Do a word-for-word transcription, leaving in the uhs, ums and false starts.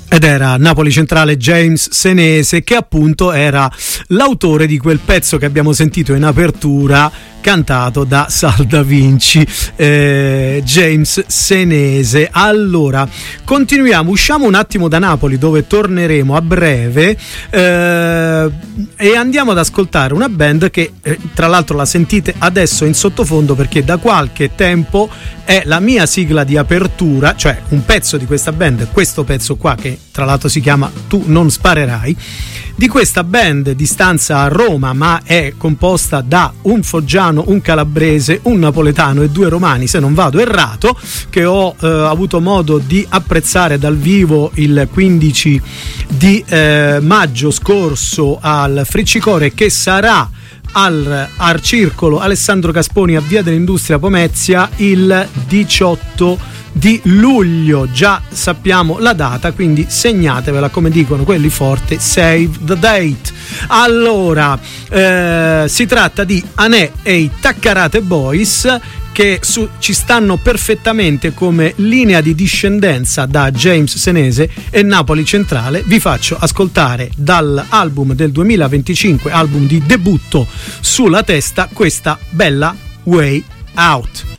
Ed era Napoli Centrale James Senese, che appunto era l'autore di quel pezzo che abbiamo sentito in apertura, cantato da Sal Da Vinci, eh, James Senese. Allora, continuiamo, usciamo un attimo da Napoli, dove torneremo a breve, eh, e andiamo ad ascoltare una band che eh, tra l'altro la sentite adesso in sottofondo, perché da qualche tempo è la mia sigla di apertura, cioè un pezzo di questa band, questo pezzo qua, che tra l'altro si chiama Tu non sparerai, di questa band di stanza a Roma, ma è composta da un foggiano, un calabrese, un napoletano e due romani, se non vado errato, che ho eh, avuto modo di apprezzare dal vivo il quindici di eh, maggio scorso al Friccicore, che sarà al Art Circolo Alessandro Casponi a Via dell'Industria Pomezia il diciotto di luglio. Già sappiamo la data, quindi segnatevela, come dicono quelli forte, save the date. Allora, eh, si tratta di Anè e i Taccarate Boys, che su, ci stanno perfettamente come linea di discendenza da James Senese e Napoli Centrale. Vi faccio ascoltare dall'album del duemilaventicinque, album di debutto sulla testa, questa bella Way Out.